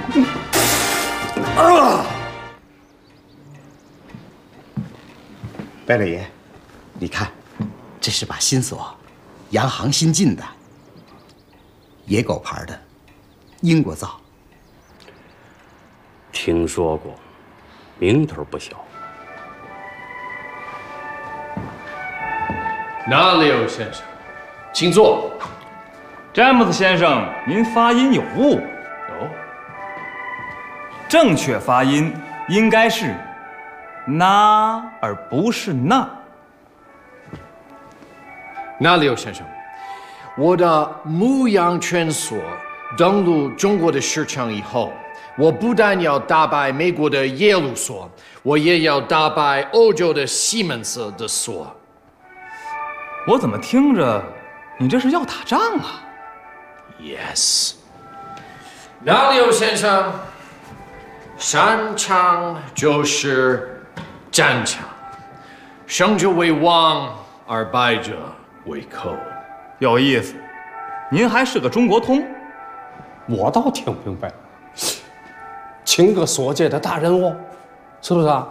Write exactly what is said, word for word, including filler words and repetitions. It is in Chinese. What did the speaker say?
啊！白老爷，你看，这是把新锁，洋行新进的，野狗牌的，英国造。 听说过，名头不小。 纳里欧先生，请坐。 詹姆斯先生，您发音有误。 哦， 正确发音应该是“那”而不是“那”。 纳里欧先生，我的牧羊犬锁登陆中国的市场以后，我不但要打败美国的耶鲁锁，我也要打败欧洲的西门子的锁。 我怎么听着，你这是要打仗啊 ？Yes。纳里欧先生，山场就是战场，胜者为王，而败者为寇。 有意思，您还是个中国通。 我倒听明白了，请个所界的大人物，是不是啊？